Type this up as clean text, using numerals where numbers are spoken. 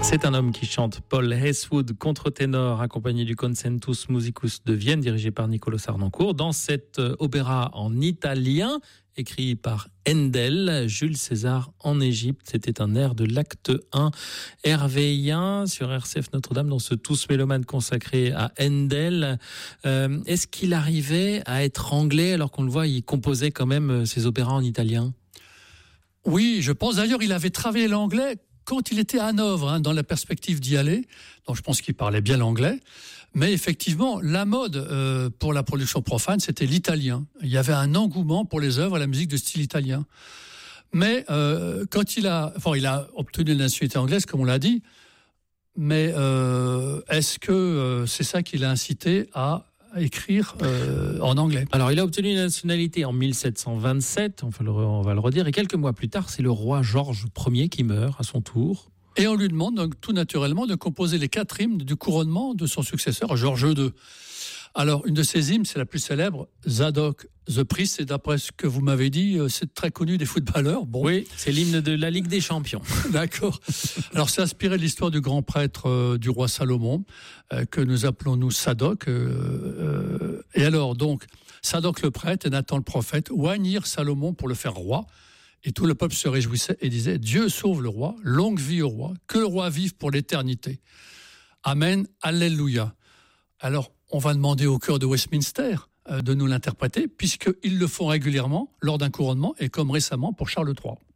C'est un homme qui chante, Paul Heywood, contre-ténor, accompagné du Concentus Musicus de Vienne, dirigé par Niccolò Sarnoncourt, dans cet opéra en italien, écrit par Handel, Jules César en Égypte. C'était un air de l'acte 1 hervéien sur RCF Notre-Dame, dans ce Tous Mélomanes consacré à Handel. Est-ce qu'il arrivait à être anglais, alors qu'on le voit, il composait quand même ses opéras en italien? Oui, je pense. D'ailleurs, il avait travaillé l'anglais quand il était à Hanovre, dans la perspective d'y aller. Donc, je pense qu'il parlait bien l'anglais. Mais effectivement, la mode pour la production profane, c'était l'italien. Il y avait un engouement pour les œuvres et la musique de style italien. Mais quand il a obtenu la nationalité anglaise, comme on l'a dit, mais est-ce que c'est ça qui l'a incité à écrire en anglais? Alors, il a obtenu une nationalité en 1727, on va le redire, et quelques mois plus tard, c'est le roi Georges Ier qui meurt à son tour. Et on lui demande donc tout naturellement de composer les 4 hymnes du couronnement de son successeur, Georges II. Alors, une de ces hymnes, c'est la plus célèbre, Zadok the Priest, et d'après ce que vous m'avez dit, c'est très connu des footballeurs. Bon. Oui, c'est l'hymne de la Ligue des Champions. D'accord. Alors, c'est inspiré de l'histoire du grand prêtre du roi Salomon, que nous appelons nous Sadoc. Et alors, donc, Sadoc le prêtre et Nathan le prophète oignirent Salomon pour le faire roi. Et tout le peuple se réjouissait et disait « Dieu sauve le roi, longue vie au roi, que le roi vive pour l'éternité. Amen, alléluia. » Alors, on va demander au chœur de Westminster de nous l'interpréter, puisqu'ils le font régulièrement lors d'un couronnement et comme récemment pour Charles III.